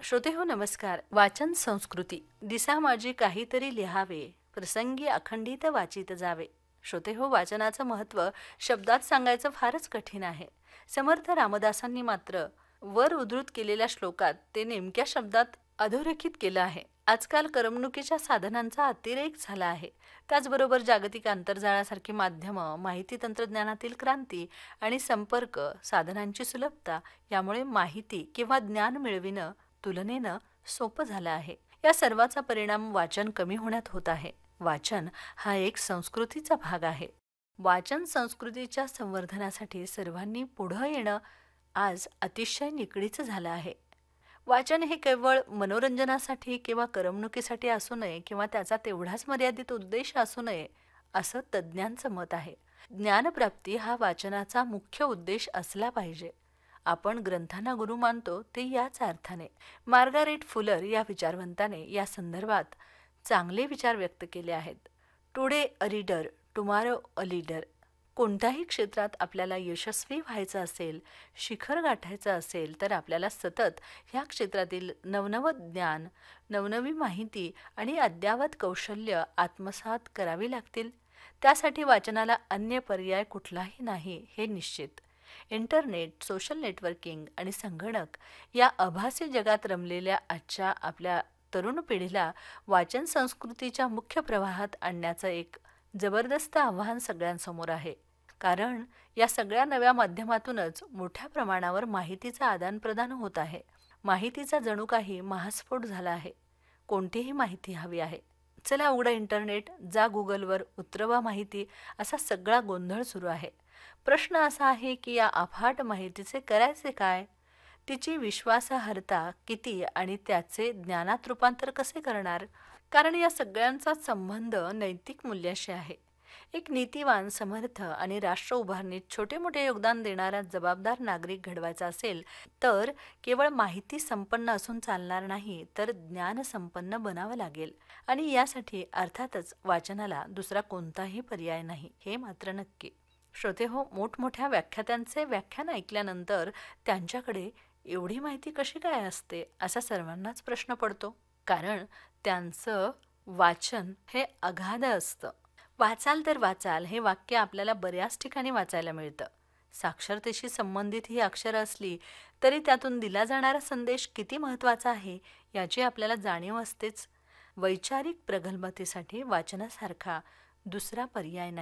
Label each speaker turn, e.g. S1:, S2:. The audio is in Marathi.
S1: श्रोते हो नमस्कार. वाचन संस्कृती दिसा माझी काहीतरी लिहावे, प्रसंगी अखंडित वाचित जावे. श्रोते हो, वाचनाचं महत्त्व शब्दात सांगायचं फारच कठीण आहे. समर्थ रामदासांनी मात्र वर उद्धृत केलेल्या श्लोकात ते नेमक्या शब्दात अधोरेखित केलं आहे. आजकाल करमणुकीच्या साधनांचा अतिरेक झाला आहे. त्याचबरोबर जागतिक आंतरजाळासारखी माध्यमं, माहिती तंत्रज्ञानातील क्रांती आणि संपर्क साधनांची सुलभता यामुळे माहिती किंवा ज्ञान मिळविणं तुलनेनं सोपं झालं आहे. या सर्वाचा परिणाम वाचन कमी होण्यात होत आहे. वाचन हा एक संस्कृतीचा भाग आहे. वाचन संस्कृतीच्या संवर्धनासाठी सर्वांनी पुढं येणं आज अतिशय निकडीचं झालं आहे. वाचन हे केवळ मनोरंजनासाठी किंवा करमणुकीसाठी असू नये किंवा त्याचा तेवढाच मर्यादित उद्देश असू नये असं तज्ज्ञांचं मत आहे. ज्ञानप्राप्ती हा वाचनाचा मुख्य उद्देश असला पाहिजे. आपण ग्रंथांना गुरु मानतो ते याच अर्थाने. मार्गारेट फुलर या विचारवंताने या संदर्भात चांगले विचार व्यक्त केले आहेत. Today a reader, tomorrow a leader. कोणत्याही क्षेत्रात आपल्याला यशस्वी व्हायचं असेल, शिखर गाठायचं असेल तर आपल्याला सतत ह्या क्षेत्रातील नवनवं ज्ञान, नवनवी माहिती आणि अद्ययावत कौशल्य आत्मसात करावी लागतील. त्यासाठी वाचनाला अन्य पर्याय कुठलाही नाही हे निश्चित. इंटरनेट, सोशल नेटवर्किंग आणि संगणक या आभासी जगात रमलेल्या आजच्या आपल्या तरुण पिढीला वाचन संस्कृतीच्या मुख्य प्रवाहात आणण्याचं एक जबरदस्त आव्हान सगळ्यांसमोर आहे. कारण या सगळ्या नव्या माध्यमातूनच मोठ्या प्रमाणावर माहितीचं आदानप्रदान होत आहे. माहितीचा जणू काही महास्फोट झाला आहे. कोणतीही माहिती हवी आहे, चला उघडा इंटरनेट, जा गुगलवर, उतरवा माहिती, असा सगळा गोंधळ सुरू आहे. प्रश्न असा आहे की या अफाट माहितीचे करायचे काय? तिची विश्वासार्हता किती आणि त्याचे ज्ञानात रूपांतर कसे करणार? कारण या सगळ्यांचा संबंध नैतिक मूल्याशी आहे. एक नीतिवान, समर्थ आणि राष्ट्र उभारणीत छोटे मोठे योगदान देणारा जबाबदार नागरिक घडवायचा असेल तर केवळ माहिती संपन्न असून चालणार नाही, तर ज्ञान संपन्न बनावं लागेल. आणि यासाठी अर्थातच वाचनाला दुसरा कोणताही पर्याय नाही, हे मात्र नक्की. श्रोते हो, मोठमोठ्या व्याख्यात्यांचे व्याख्यान ऐकल्यानंतर त्यांच्याकडे एवढी माहिती कशी काय असते असा सर्वांनाच प्रश्न पडतो. कारण त्यांचं वाचन हे अगाध असतं. वाचाल तर वाचाल हे वाक्य आपल्याला बऱ्याच ठिकाणी वाचायला मिळतं. साक्षरतेशी संबंधित ही अक्षरं असली तरी त्यातून दिला जाणारा संदेश किती महत्त्वाचा आहे याची आपल्याला जाणीव असतेच. वैचारिक प्रगल्भतेसाठी वाचनासारखा दुसरा पर्याय नाही.